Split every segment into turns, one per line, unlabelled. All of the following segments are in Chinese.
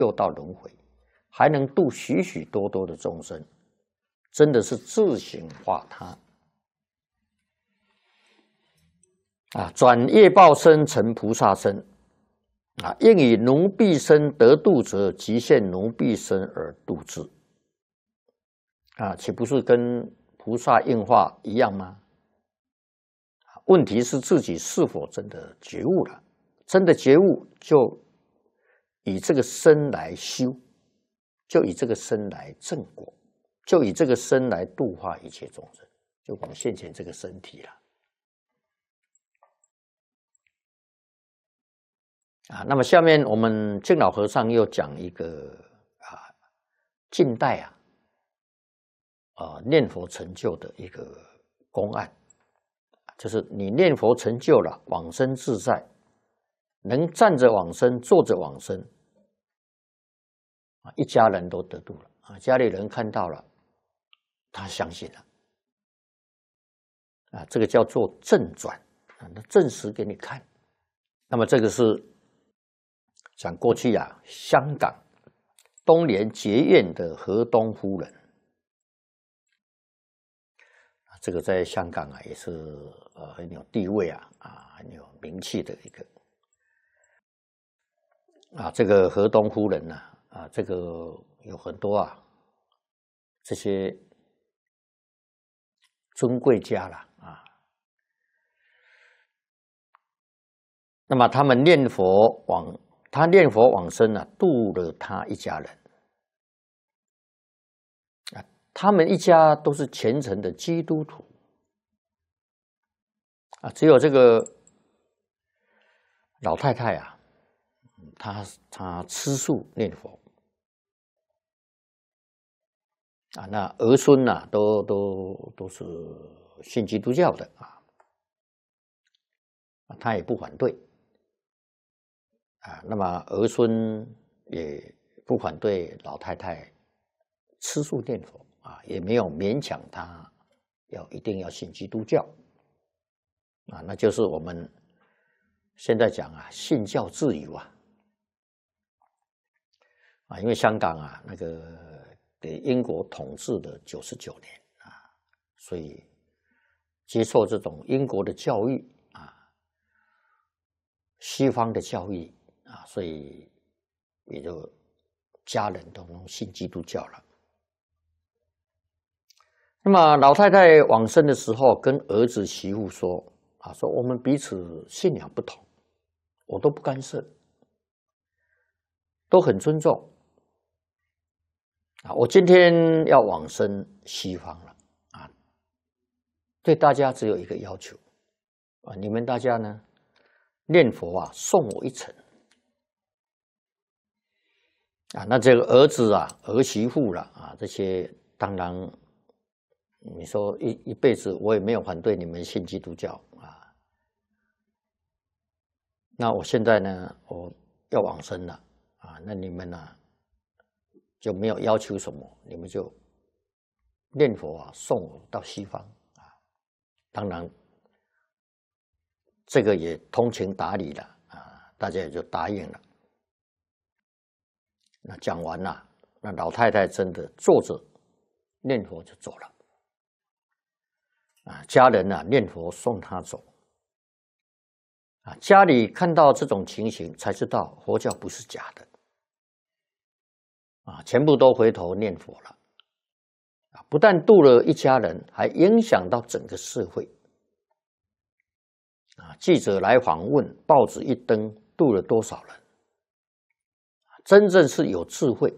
六道轮回，还能度许许多多的众生，真的是自行化他转业报身成菩萨身应以奴婢身得度者，即现奴婢身而度之岂不是跟菩萨应化一样吗？问题是自己是否真的觉悟了？真的觉悟，就以这个身来修，就以这个身来正果，就以这个身来度化一切众生，就我们现前这个身体了。那么下面我们净老和尚又讲一个近代念佛成就的一个公案，就是你念佛成就了，往生自在，能站着往生，坐着往生，一家人都得度了家里人看到了，他相信了这个叫做正转那证实给你看。那么这个是讲过去香港东莲结院的河东夫人这个在香港也是很有地位很有名气的一个这个河东夫人这个有很多这些尊贵家了那么他们念佛他念佛往生度了他一家人他们一家都是虔诚的基督徒只有这个老太太她吃素念佛那儿孙都是信基督教的她也不反对那么儿孙也不反对老太太吃素念佛也没有勉强他一定要信基督教那就是我们现在讲信教自由因为香港那个给英国统治的99年所以接受这种英国的教育西方的教育所以也就家人都能信基督教了。那么老太太往生的时候，跟儿子媳妇说说我们彼此信仰不同，我都不干涉，都很尊重我今天要往生西方了对大家只有一个要求你们大家呢念佛送我一程那这个儿子儿媳妇了这些当然你说一辈子我也没有反对你们信基督教那我现在呢我要往生了那你们就没有要求什么，你们就念佛送我到西方当然这个也通情达理了大家也就答应了。那讲完了，那老太太真的坐着念佛就走了家人念佛送她走家里看到这种情形才知道佛教不是假的全部都回头念佛了不但度了一家人，还影响到整个社会记者来访问，报纸一登，度了多少人真正是有智慧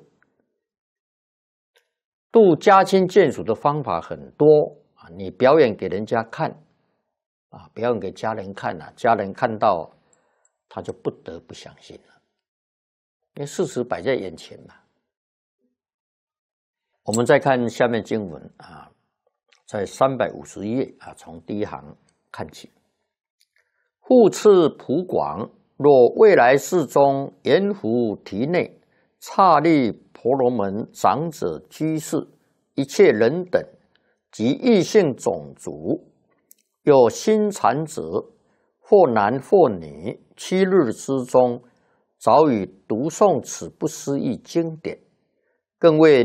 度家亲眷属的方法很多你表演给人家看表演给家人看家人看到他就不得不相信了，因为事实摆在眼前嘛。我们再看下面经文在351页从第一行看起。复次普广，若未来世中阎浮提内刹利婆罗门长者居士一切人等及异性种族，有心残者，或男或女，7日之中早已读诵此不思议经典，更为